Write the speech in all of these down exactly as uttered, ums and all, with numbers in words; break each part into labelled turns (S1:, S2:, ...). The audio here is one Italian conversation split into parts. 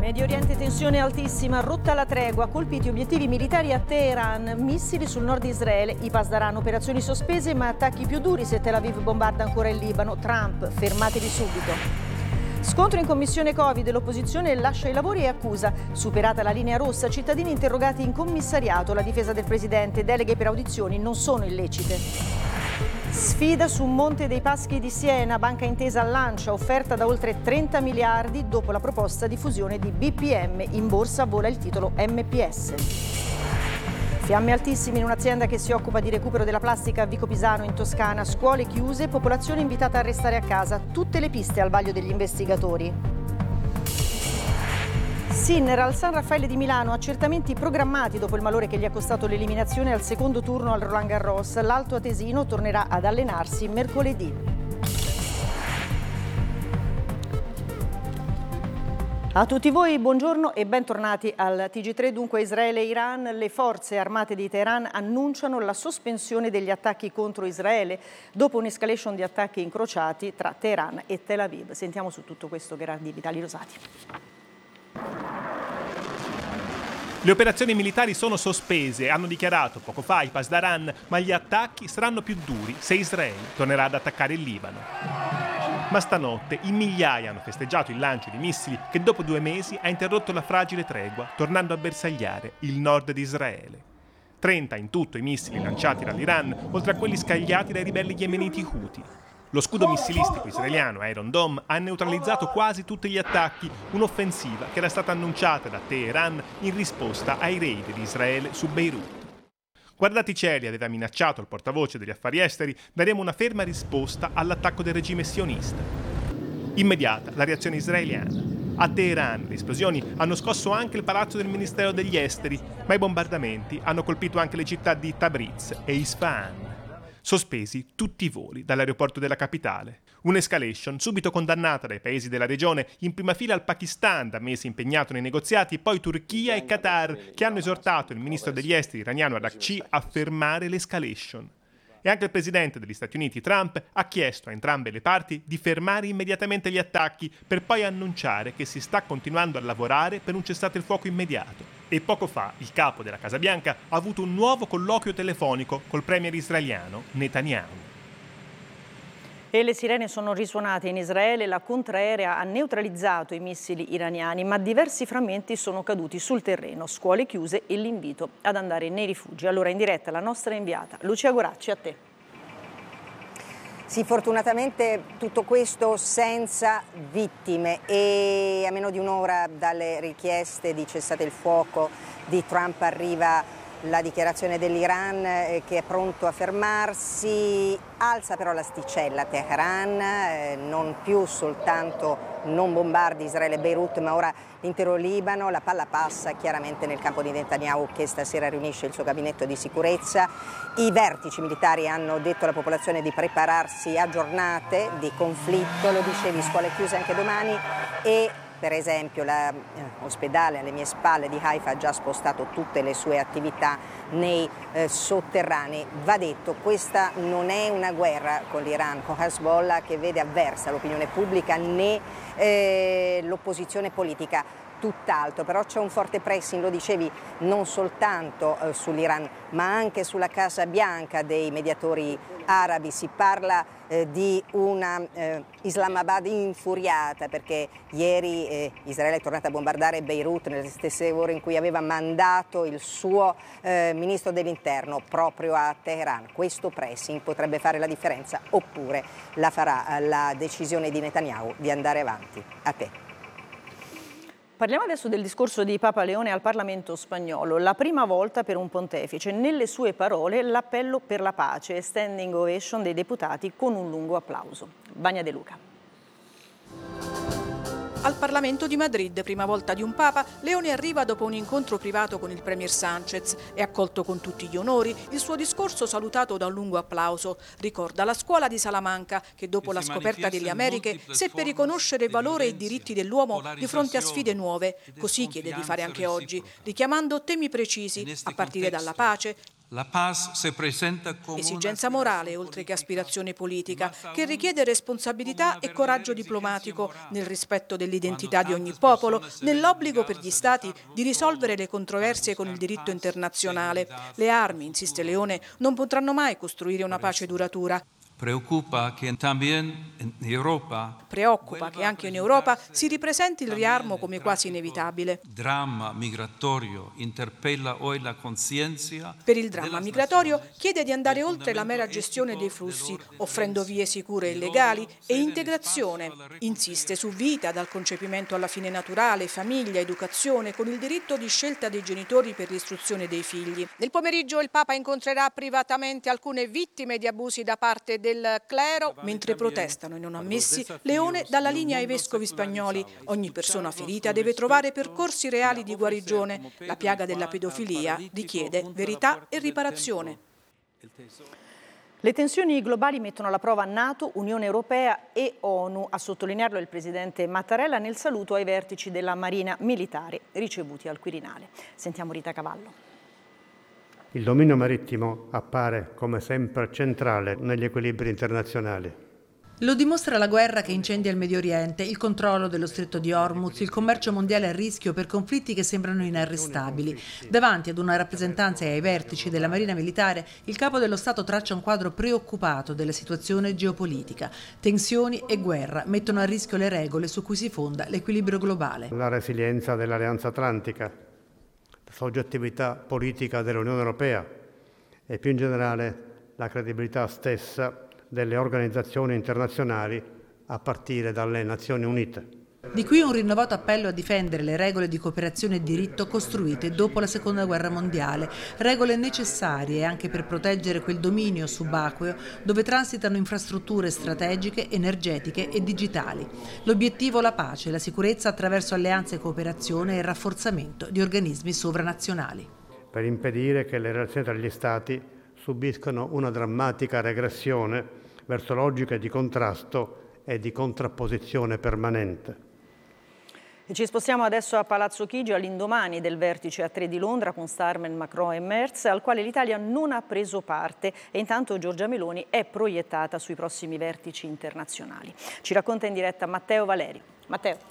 S1: Medio Oriente tensione altissima, rotta la tregua, colpiti obiettivi militari a Teheran, missili sul nord di Israele, i Pasdaran, operazioni sospese ma attacchi più duri se Tel Aviv bombarda ancora il Libano, Trump, fermatevi subito. Scontro in commissione Covid, l'opposizione lascia i lavori e accusa, superata la linea rossa, cittadini interrogati in commissariato, la difesa del presidente, deleghe per audizioni non sono illecite. Sfida su Monte dei Paschi di Siena, banca intesa Lancia, offerta da oltre trenta miliardi dopo la proposta di fusione di B P M. In borsa vola il titolo M P S. Fiamme altissime in un'azienda che si occupa di recupero della plastica a Vico Pisano in Toscana, scuole chiuse, popolazione invitata a restare a casa, tutte le piste al vaglio degli investigatori. Sinner al San Raffaele di Milano, accertamenti programmati dopo il malore che gli ha costato l'eliminazione al secondo turno al Roland Garros. L'Alto Atesino tornerà ad allenarsi mercoledì. A tutti voi buongiorno e bentornati al T G tre. Dunque Israele e Iran, le forze armate di Teheran annunciano la sospensione degli attacchi contro Israele dopo un'escalation di attacchi incrociati tra Teheran e Tel Aviv. Sentiamo su tutto questo Gherardi Vitali Rosati.
S2: Le operazioni militari sono sospese, hanno dichiarato poco fa i Pasdaran, ma gli attacchi saranno più duri se Israele tornerà ad attaccare il Libano. Ma stanotte in migliaia hanno festeggiato il lancio di missili che dopo due mesi ha interrotto la fragile tregua, tornando a bersagliare il nord di Israele. trenta in tutto i missili lanciati dall'Iran, oltre a quelli scagliati dai ribelli yemeniti Houthi. Lo scudo missilistico israeliano Iron Dome ha neutralizzato quasi tutti gli attacchi, un'offensiva che era stata annunciata da Teheran in risposta ai raid di Israele su Beirut. Guardate i cieli, aveva minacciato il portavoce degli affari esteri, daremo una ferma risposta all'attacco del regime sionista. Immediata la reazione israeliana. A Teheran le esplosioni hanno scosso anche il palazzo del Ministero degli Esteri, ma i bombardamenti hanno colpito anche le città di Tabriz e Isfahan. Sospesi tutti i voli dall'aeroporto della capitale. Un'escalation subito condannata dai paesi della regione, in prima fila il Pakistan, da mesi impegnato nei negoziati, poi Turchia e Qatar, che hanno esortato il ministro degli esteri iraniano Araghchi a fermare l'escalation. E anche il presidente degli Stati Uniti, Trump, ha chiesto a entrambe le parti di fermare immediatamente gli attacchi, per poi annunciare che si sta continuando a lavorare per un cessate il fuoco immediato. E poco fa il capo della Casa Bianca ha avuto un nuovo colloquio telefonico col premier israeliano Netanyahu.
S1: E le sirene sono risuonate in Israele, la contraerea ha neutralizzato i missili iraniani, ma diversi frammenti sono caduti sul terreno, scuole chiuse e l'invito ad andare nei rifugi. Allora in diretta la nostra inviata Lucia Goracci, a te.
S3: Sì, fortunatamente tutto questo senza vittime e a meno di un'ora dalle richieste di cessate il fuoco di Trump arriva la dichiarazione dell'Iran eh, che è pronto a fermarsi, alza però l'asticella Teheran, eh, non più soltanto non bombardi Israele e Beirut, ma ora l'intero Libano. La palla passa chiaramente nel campo di Netanyahu, che stasera riunisce il suo gabinetto di sicurezza. I vertici militari hanno detto alla popolazione di prepararsi a giornate di conflitto, lo dicevi, scuole chiuse anche domani e per esempio l'ospedale alle mie spalle di Haifa ha già spostato tutte le sue attività nei eh, sotterranei. Va detto, questa non è una guerra con l'Iran, con Hezbollah, che vede avversa l'opinione pubblica né eh, l'opposizione politica. Tutt'altro, però c'è un forte pressing, lo dicevi, non soltanto eh, sull'Iran ma anche sulla Casa Bianca dei mediatori arabi. Si parla eh, di una eh, Islamabad infuriata perché ieri eh, Israele è tornata a bombardare Beirut nelle stesse ore in cui aveva mandato il suo eh, ministro dell'interno proprio a Teheran. Questo pressing potrebbe fare la differenza oppure la farà eh, la decisione di Netanyahu di andare avanti. A te.
S1: Parliamo adesso del discorso di Papa Leone al Parlamento spagnolo, la prima volta per un pontefice. Nelle sue parole l'appello per la pace e standing ovation dei deputati con un lungo applauso. Bagna De Luca.
S4: Al Parlamento di Madrid, prima volta di un Papa, Leone arriva dopo un incontro privato con il Premier Sánchez. È accolto con tutti gli onori, il suo discorso salutato da un lungo applauso. Ricorda la scuola di Salamanca che dopo la scoperta delle Americhe seppe riconoscere valore e diritti dell'uomo di fronte a sfide nuove. Così chiede di fare anche oggi, richiamando temi precisi, a partire dalla pace,
S5: La paz se presenta come
S4: esigenza morale oltre che aspirazione politica, che richiede responsabilità e coraggio diplomatico nel rispetto dell'identità di ogni popolo, nell'obbligo per gli Stati di risolvere le controversie con il diritto internazionale. Le armi, insiste Leone, non potranno mai costruire una pace duratura.
S5: Preoccupa che también en Europa
S4: Preoccupa che anche in Europa si ripresenti il riarmo come quasi inevitabile.
S5: dramma migratorio interpella oggi la coscienza.
S4: Per il dramma migratorio chiede di andare oltre la mera gestione dei flussi, offrendo vie sicure e legali e integrazione. Insiste su vita, dal concepimento alla fine naturale, famiglia, educazione, con il diritto di scelta dei genitori per l'istruzione dei figli. Nel pomeriggio il Papa incontrerà privatamente alcune vittime di abusi da parte del clero, mentre protestano i non ammessi. Leone dà la linea ai vescovi spagnoli. Ogni persona ferita deve trovare percorsi reali di guarigione. La piaga della pedofilia richiede verità e riparazione.
S1: Le tensioni globali mettono alla prova NATO, Unione Europea e ONU, a sottolinearlo il presidente Mattarella nel saluto ai vertici della Marina Militare ricevuti al Quirinale. Sentiamo Rita Cavallo.
S6: Il dominio marittimo appare come sempre centrale negli equilibri internazionali.
S7: Lo dimostra la guerra che incendia il Medio Oriente, il controllo dello Stretto di Hormuz, il commercio mondiale a rischio per conflitti che sembrano inarrestabili. Davanti ad una rappresentanza e ai vertici della Marina Militare, il capo dello Stato traccia un quadro preoccupato della situazione geopolitica. Tensioni e guerra mettono a rischio le regole su cui si fonda l'equilibrio globale.
S6: La resilienza dell'Alleanza Atlantica, la soggettività politica dell'Unione Europea e più in generale la credibilità stessa delle organizzazioni internazionali a partire dalle Nazioni Unite.
S7: Di qui un rinnovato appello a difendere le regole di cooperazione e diritto costruite dopo la Seconda Guerra Mondiale, regole necessarie anche per proteggere quel dominio subacqueo dove transitano infrastrutture strategiche, energetiche e digitali. L'obiettivo la pace, la sicurezza attraverso alleanze e cooperazione e il rafforzamento di organismi sovranazionali.
S6: Per impedire che le relazioni tra gli Stati subiscano una drammatica regressione verso logiche di contrasto e di contrapposizione permanente.
S1: E ci spostiamo adesso a Palazzo Chigi all'indomani del vertice a tre di Londra con Starmer, Macron e Merz, al quale l'Italia non ha preso parte e intanto Giorgia Meloni è proiettata sui prossimi vertici internazionali. Ci racconta in diretta Matteo Valeri. Matteo.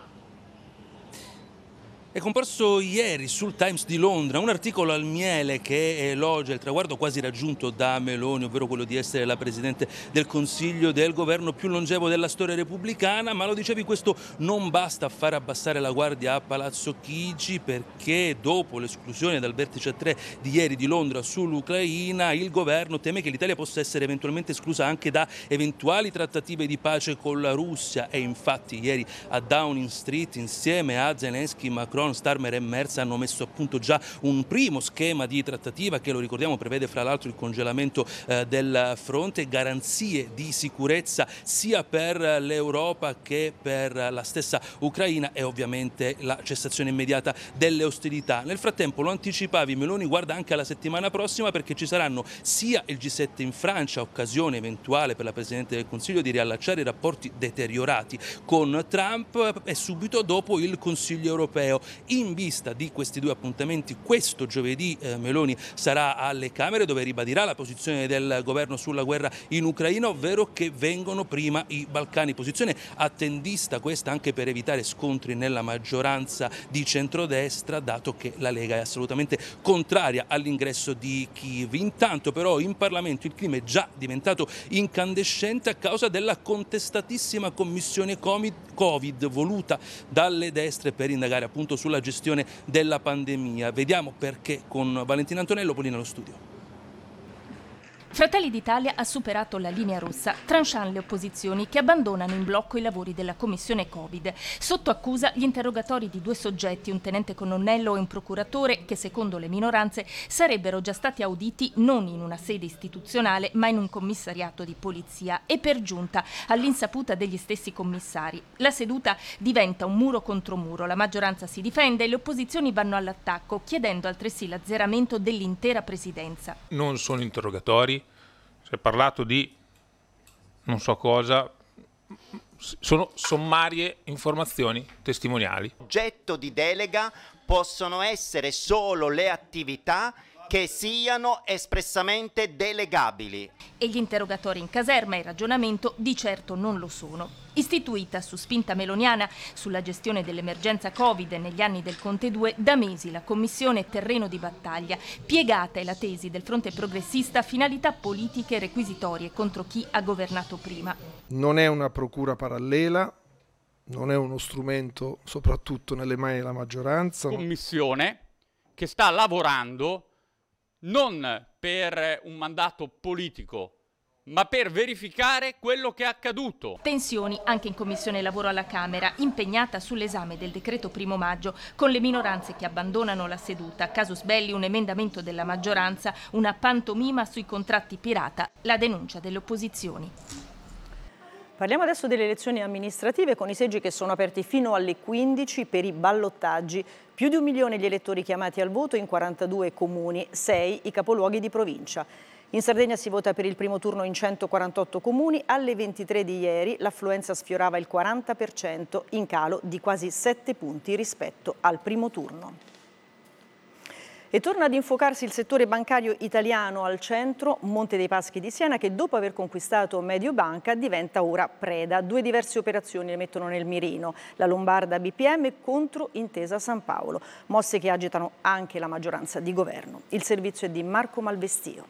S8: È comparso ieri sul Times di Londra un articolo al miele che elogia il traguardo quasi raggiunto da Meloni, ovvero quello di essere la Presidente del Consiglio del governo più longevo della storia repubblicana, ma lo dicevi, questo non basta a far abbassare la guardia a Palazzo Chigi, perché dopo l'esclusione dal vertice a tre di ieri di Londra sull'Ucraina il governo teme che l'Italia possa essere eventualmente esclusa anche da eventuali trattative di pace con la Russia e infatti ieri a Downing Street insieme a Zelensky, Macron, Starmer e Merz hanno messo a punto già un primo schema di trattativa che, lo ricordiamo, prevede fra l'altro il congelamento eh, del fronte, garanzie di sicurezza sia per l'Europa che per la stessa Ucraina e ovviamente la cessazione immediata delle ostilità. Nel frattempo, lo anticipavi, Meloni guarda anche alla settimana prossima perché ci saranno sia il G sette in Francia, occasione eventuale per la Presidente del Consiglio di riallacciare i rapporti deteriorati con Trump, e subito dopo il Consiglio europeo. In vista di questi due appuntamenti, questo giovedì eh, Meloni sarà alle Camere dove ribadirà la posizione del governo sulla guerra in Ucraina, ovvero che vengono prima i Balcani. Posizione attendista questa anche per evitare scontri nella maggioranza di centrodestra, dato che la Lega è assolutamente contraria all'ingresso di Kiev. Intanto però in Parlamento il clima è già diventato incandescente a causa della contestatissima commissione Covid voluta dalle destre per indagare appunto sulla gestione della pandemia. Vediamo perché con Valentina Antonello, Polina allo studio.
S9: Fratelli d'Italia ha superato la linea rossa, tranchant le opposizioni che abbandonano in blocco i lavori della commissione Covid. Sotto accusa gli interrogatori di due soggetti, un tenente colonnello e un procuratore, che secondo le minoranze sarebbero già stati auditi non in una sede istituzionale ma in un commissariato di polizia e per giunta all'insaputa degli stessi commissari. La seduta diventa un muro contro muro, la maggioranza si difende e le opposizioni vanno all'attacco, chiedendo altresì l'azzeramento dell'intera presidenza.
S10: Non sono interrogatori. Si è parlato di non so cosa, sono sommarie informazioni testimoniali.
S11: Oggetto di delega possono essere solo le attività che siano espressamente delegabili.
S9: E gli interrogatori in caserma e ragionamento di certo non lo sono. Istituita su spinta meloniana sulla gestione dell'emergenza Covid negli anni del Conte due, da mesi la commissione terreno di battaglia. Piegata è la tesi del fronte progressista, finalità politiche e requisitorie contro chi ha governato prima.
S12: Non è una procura parallela, non è uno strumento soprattutto nelle mani della maggioranza.
S13: Commissione che sta lavorando non per un mandato politico, ma per verificare quello che è accaduto.
S9: Tensioni anche in Commissione Lavoro alla Camera, impegnata sull'esame del decreto primo maggio, con le minoranze che abbandonano la seduta. Casus belli, un emendamento della maggioranza, una pantomima sui contratti pirata, la denuncia delle opposizioni.
S1: Parliamo adesso delle elezioni amministrative, con i seggi che sono aperti fino alle quindici per i ballottaggi. Più di un milione gli elettori chiamati al voto in quarantadue comuni, sei i capoluoghi di provincia. In Sardegna si vota per il primo turno in centoquarantotto comuni. Alle ventitré di ieri l'affluenza sfiorava il quaranta per cento, in calo di quasi sette punti rispetto al primo turno. E torna ad infuocarsi il settore bancario italiano, al centro Monte dei Paschi di Siena, che dopo aver conquistato Mediobanca diventa ora preda. Due diverse operazioni le mettono nel mirino, la Lombarda B P M contro Intesa San Paolo, mosse che agitano anche la maggioranza di governo. Il servizio è di Marco Malvestio.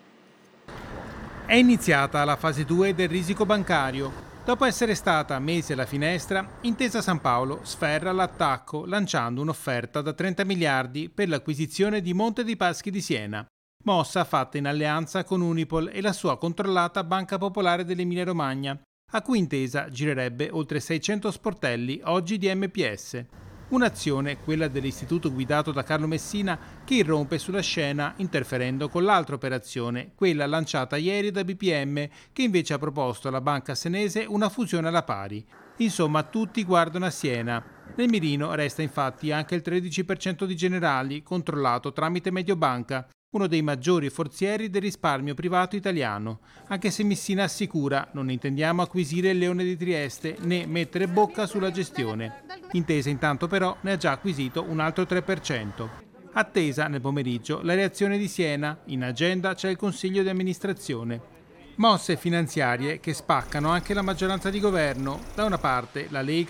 S14: È iniziata la fase due del risico bancario. Dopo essere stata mesi alla finestra, Intesa San Paolo sferra l'attacco lanciando un'offerta da trenta miliardi per l'acquisizione di Monte dei Paschi di Siena, mossa fatta in alleanza con Unipol e la sua controllata Banca Popolare dell'Emilia Romagna, a cui Intesa girerebbe oltre seicento sportelli oggi di M P S. Un'azione, quella dell'istituto guidato da Carlo Messina, che irrompe sulla scena interferendo con l'altra operazione, quella lanciata ieri da B P M, che invece ha proposto alla banca senese una fusione alla pari. Insomma, tutti guardano a Siena. Nel mirino resta infatti anche il tredici per cento di Generali, controllato tramite Mediobanca, uno dei maggiori forzieri del risparmio privato italiano, anche se Messina assicura non intendiamo acquisire il Leone di Trieste né mettere bocca sulla gestione. Intesa intanto però ne ha già acquisito un altro tre per cento. Attesa nel pomeriggio la reazione di Siena, in agenda c'è il Consiglio di amministrazione. Mosse finanziarie che spaccano anche la maggioranza di governo, da una parte la Lega